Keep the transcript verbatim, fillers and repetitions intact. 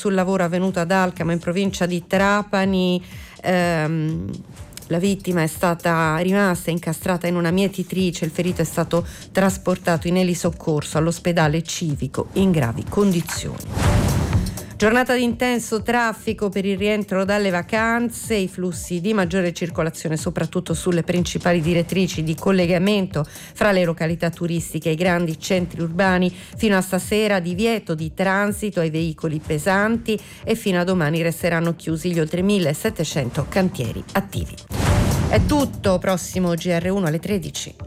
sul lavoro avvenuto ad Alcamo in provincia di Trapani. Ehm, La vittima è stata rimasta incastrata in una mietitrice, il ferito è stato trasportato in elisoccorso all'ospedale civico in gravi condizioni. Giornata di intenso traffico per il rientro dalle vacanze, i flussi di maggiore circolazione soprattutto sulle principali direttrici di collegamento fra le località turistiche e i grandi centri urbani. Fino a stasera divieto di transito ai veicoli pesanti e fino a domani resteranno chiusi gli oltre millesettecento cantieri attivi. È tutto, prossimo G R uno alle tredici.